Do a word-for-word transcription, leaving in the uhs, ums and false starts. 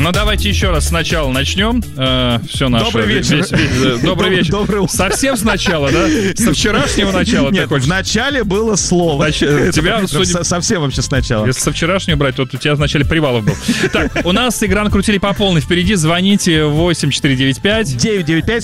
Ну, давайте еще раз сначала начнем. Э, все наше. Добрый вечер. Весь, весь, добрый вечер. Добрый утро. Совсем сначала, да? Со вчерашнего начала? Нет, в начале было слово. Нач... Тебя, судя... Совсем вообще сначала. Если со вчерашнего брать, то у тебя в начале Привалов был. Так, у нас игра накрутили по полной. Впереди звоните восемь четыре девять пять девять девять пять